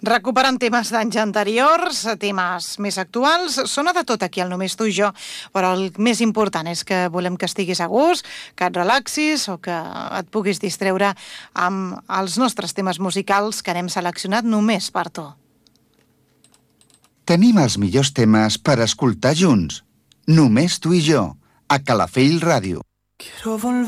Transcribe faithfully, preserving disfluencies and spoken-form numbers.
Recuperant temes d'anys anteriors, temes més actuals, sona de tot aquí al Només tu i jo, però el més important és que volem que estiguis a gust, que et relaxis o que et puguis distreure amb els nostres temes musicals que hem seleccionat només per tu. Tenim els millors temes per escoltar junts. Només tu i jo, a Calafell Ràdio.